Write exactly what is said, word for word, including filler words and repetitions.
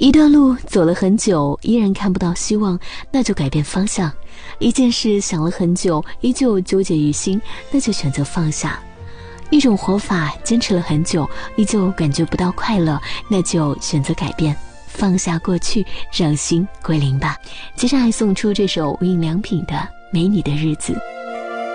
一段路走了很久，依然看不到希望，那就改变方向；一件事想了很久，依旧纠结于心，那就选择放下；一种活法坚持了很久，依旧感觉不到快乐，那就选择改变，放下过去，让心归零吧。接下来送出这首无印良品的《没你的日子》。